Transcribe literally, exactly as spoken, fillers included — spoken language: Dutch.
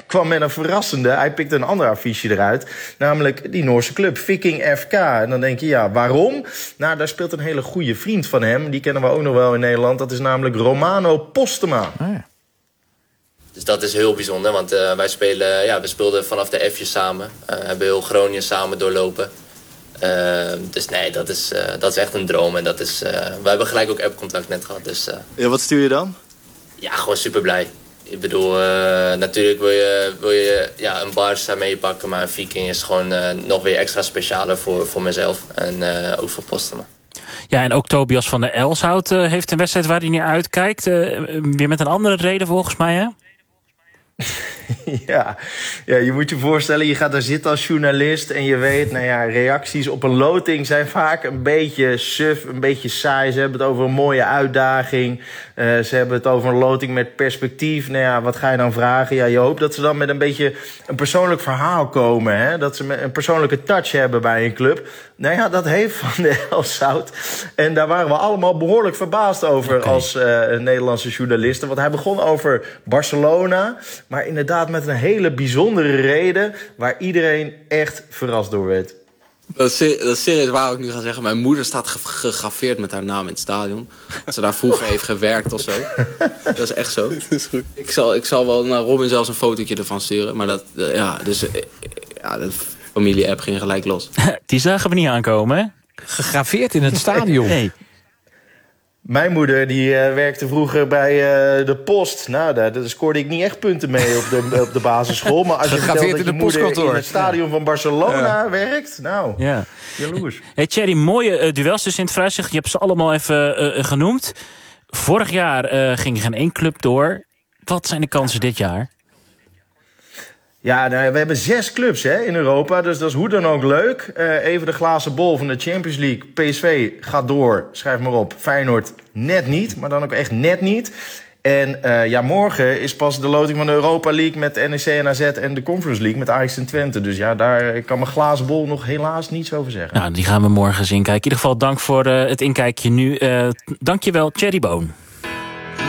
kwam met een verrassende... Hij pikte een ander affiche eruit. Namelijk die Noorse club, Viking F K. En dan denk je, ja, waarom? Nou, daar speelt een hele goede vriend van hem. Die kennen we ook nog wel in Nederland. Dat is namelijk Romano Postema. Oh ja. Dus dat is heel bijzonder, want uh, wij spelen, ja, we speelden vanaf de F'jes samen. Uh, hebben heel Groningen samen doorlopen. Uh, dus nee, dat is, uh, dat is echt een droom. En dat is, uh, we hebben gelijk ook appcontact net gehad. Dus, uh, ja, wat stuur je dan? Ja, gewoon super blij. Ik bedoel, uh, natuurlijk wil je, wil je ja, een Barca meepakken, maar een Viking is gewoon uh, nog weer extra specialer voor, voor mezelf. En uh, ook voor Postema. Ja, en ook Tobias van der Elshout uh, heeft een wedstrijd waar hij naar uitkijkt. Uh, weer met een andere reden volgens mij, hè? Ja. ja, je moet je voorstellen, je gaat daar zitten als journalist... en je weet, nou ja, reacties op een loting zijn vaak een beetje suf, een beetje saai. Ze hebben het over een mooie uitdaging. Uh, ze hebben het over een loting met perspectief. Nou ja, wat ga je dan vragen? Ja, je hoopt dat ze dan met een beetje een persoonlijk verhaal komen. Hè? Dat ze een persoonlijke touch hebben bij een club. Nou ja, dat heeft Van der Elshout. En daar waren we allemaal behoorlijk verbaasd over okay. als uh, Nederlandse journalisten. Want hij begon over Barcelona... maar inderdaad met een hele bijzondere reden... waar iedereen echt verrast door werd. Dat is, dat is serieus waar ik nu ga zeggen. Mijn moeder staat gegraveerd met haar naam in het stadion. Dat ze daar vroeger heeft gewerkt of zo. Dat is echt zo. Dat is goed. Ik, zal, ik zal wel naar Robin zelfs een fotootje ervan sturen. Maar dat, ja, dus... Ja, de familie-app ging gelijk los. Die zagen we niet aankomen, hè? Gegraveerd in het stadion. Nee. Mijn moeder die uh, werkte vroeger bij uh, de post. Nou, daar, daar scoorde ik niet echt punten mee op de, op de basisschool. Maar als je vertelt dat je moeder in het stadion van Barcelona ja. werkt... nou, ja. jaloers. Hey Thierry, mooie uh, duels dus in het vooruitzicht. Je hebt ze allemaal even uh, genoemd. Vorig jaar uh, ging geen één club door. Wat zijn de kansen dit jaar? Ja, nou, we hebben zes clubs hè, in Europa, dus dat is hoe dan ook leuk. Uh, even de glazen bol van de Champions League. P S V gaat door, schrijf maar op. Feyenoord net niet, maar dan ook echt net niet. En uh, ja, morgen is pas de loting van de Europa League met N E C en A Z en de Conference League met Ajax en Twente. Dus ja, daar kan mijn glazen bol nog helaas niets over zeggen. Nou, die gaan we morgen eens inkijken. In ieder geval dank voor uh, het inkijkje nu. Uh, dank je wel, Thierry Boon.